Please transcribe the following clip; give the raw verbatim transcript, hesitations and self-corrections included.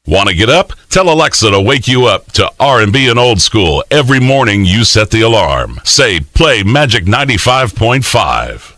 Want to get up? Tell Alexa to wake you up to R and B and old school every morning you set the alarm. Say, play Magic ninety-five point five.